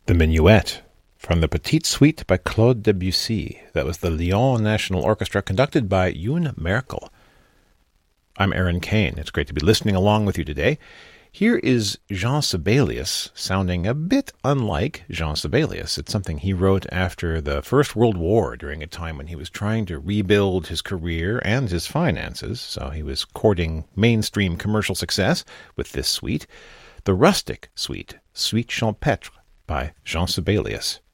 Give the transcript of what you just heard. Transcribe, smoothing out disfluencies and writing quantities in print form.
The Minuet, from the Petite Suite by Claude Debussy. That was the Lyon National Orchestra, conducted by Yoon Merkel. I'm Aaron Kane. It's great to be listening along with you today. Here is Jean Sibelius, sounding a bit unlike Jean Sibelius. It's something he wrote after the First World War, during a time when he was trying to rebuild his career and his finances, so he was courting mainstream commercial success with this suite, the Rustic Suite, Suite Champêtre, by Jean Sibelius.